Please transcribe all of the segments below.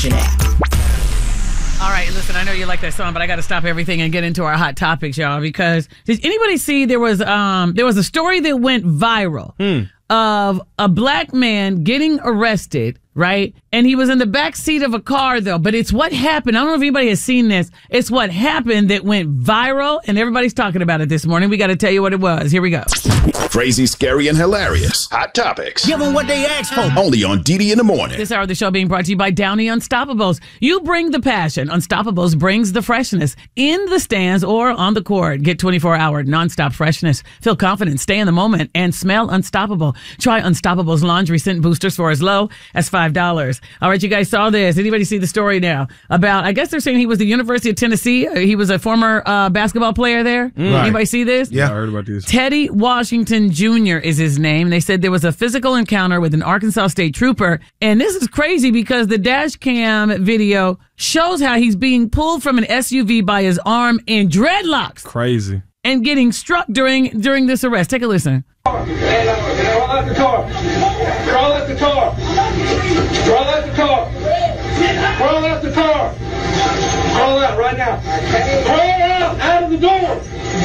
Television app. All right, listen, I know you like that song, but I got to stop everything and get into our hot topics, y'all, because did anybody see there was a story that went viral of a black man getting arrested, right? And he was in the back seat of a car, though. But it's what happened. I don't know if anybody has seen this. It's what happened that went viral, and everybody's talking about it this morning. We got to tell you what it was. Here we go. Crazy, scary, and hilarious. Hot topics. Give them what they asked for. Only on DD in the Morning. This hour of the show being brought to you by Downy Unstoppables. You bring the passion. Unstoppables brings the freshness in the stands or on the court. Get 24-hour nonstop freshness. Feel confident, stay in the moment, and smell unstoppable. Try Unstoppables laundry scent boosters for as low as $5. All right, you guys saw this. Anybody see the story now about, I guess they're saying he was the University of Tennessee. He was a former basketball player there. Right. Anybody see this? Yeah, I heard about this. Teddy Washington Jr. is his name. They said there was a physical encounter with an Arkansas State trooper. And this is crazy because the dash cam video shows how he's being pulled from an SUV by his arm in dreadlocks. Crazy. And getting struck during this arrest. Take a listen. Crawl out the car. Crawl out the car. Crawl out the car. Crawl out the car. Crawl out right now. Crawl out of the door.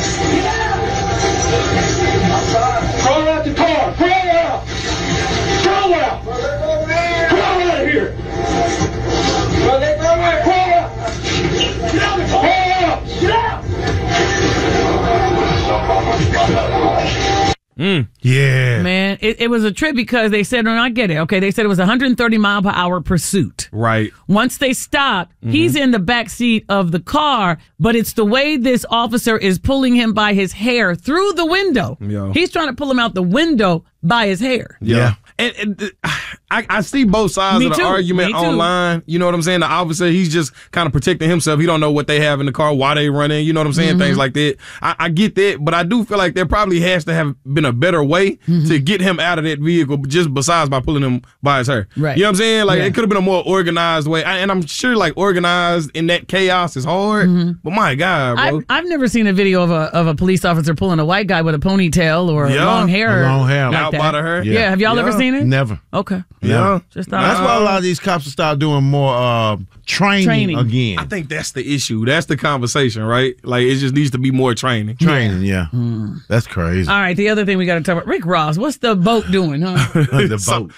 Crawl out the car. Crawl out. Crawl out. Crawl out of here. Crawl out. Crawl out. Get out. Yeah. Man, it was a trip because they said, and I get it, okay, they said it was 130 mile per hour pursuit. Right. Once they stopped, he's in the back seat of the car, but it's the way this officer is pulling him by his hair through the window. Yo. He's trying to pull him out the window by his hair. Yeah. And I see both sides of the argument online. You know what I'm saying? The officer, he's just kind of protecting himself. He don't know what they have in the car, why they running. You know what I'm saying? Things like that. I get that, but I do feel like there probably has to have been a better way to get him out of that vehicle, just besides by pulling him by his hair. Right. You know what I'm saying? Like it could have been a more organized way. And I'm sure like organized in that chaos is hard. But my God, bro. I've never seen a video of a police officer pulling a white guy with a ponytail or long hair. Long hair. Like out that. by the hair. Yeah. Have y'all ever seen it? Never. Okay. Yeah. Just thought That's why a lot of these cops will start doing more training again. I think that's the issue. That's the conversation, right? Like, it just needs to be more training. Yeah. That's crazy. All right, the other thing we got to talk about, Rick Ross, what's the boat doing, huh? The boat.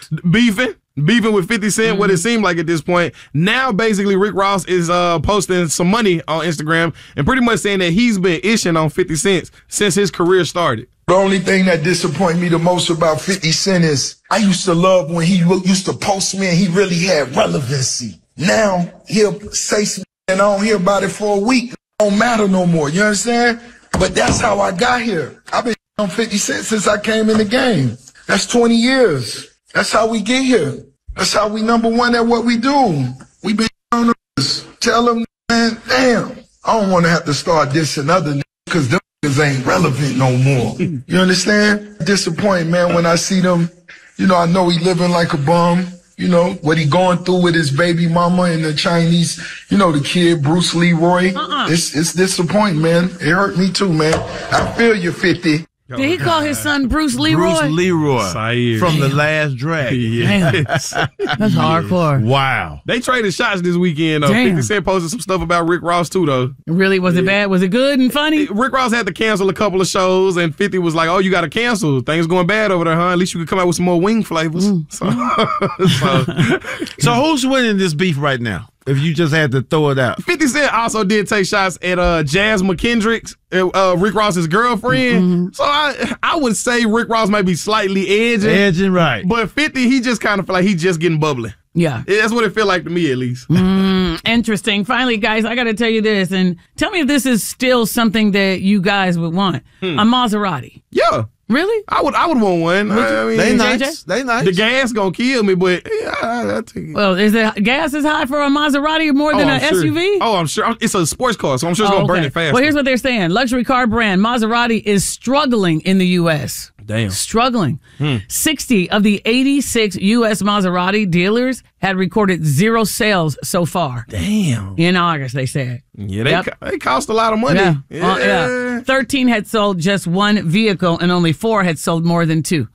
Beefing with 50 Cent, what it seemed like at this point. Now, basically, Rick Ross is posting some money on Instagram and pretty much saying that he's been ishing on 50 Cent since his career started. The only thing that disappointed me the most about 50 Cent is I used to love when he used to post me and he really had relevancy. Now he'll say something and I don't hear about it for a week. It don't matter no more. You understand? But that's how I got here. I've been on 50 Cent since I came in the game. That's 20 years. That's how we get here. That's how we number one at what we do. We been on this. Tell them, man, damn, I don't want to have to start dissing other because them ain't relevant no more. You understand? Disappointed, man, when I see them. You know, I know he living like a bum. You know, what he going through with his baby mama and the Chinese, you know, the kid, Bruce Leroy. It's disappointing, man. It hurt me too, man. I feel you, 50. Did he call his son Bruce Leroy? Bruce Leroy. Saeed. From The Last Dragon. Yes. That's hardcore. Wow. They traded shots this weekend, though. Damn. 50 Cent posted some stuff about Rick Ross, too, though. Really? Was it bad? Was it good and funny? Rick Ross had to cancel a couple of shows, and 50 was like, oh, you got to cancel. Things going bad over there, huh? At least you could come out with some more wing flavors. So who's winning this beef right now? If you just had to throw it out. 50 Cent also did take shots at Jazz McKendrick, Rick Ross's girlfriend. So I would say Rick Ross might be slightly edging. Right. But 50, he just kind of feel like he just getting bubbly. Yeah. That's what it feel like to me, at least. Interesting. Finally, guys, I got to tell you this, and tell me if this is still something that you guys would want. A Maserati. Yeah. Really? I would want one. I mean, They JJ? nice. They nice. the gas gonna kill me, but yeah, I'll take it. Well, is the gas is high for a Maserati more than an I'm sure. SUV? Oh, I'm sure. It's a sports car, so I'm sure it's gonna burn it fast. Well, here's what they're saying. Luxury car brand Maserati is struggling in the U.S. Damn. Struggling. 60 of the 86 U.S. Maserati dealers had recorded 0 sales so far. Damn. In August, they said. Yeah, they cost a lot of money. Yeah. 13 had sold just 1 vehicle and only 4 had sold more than 2.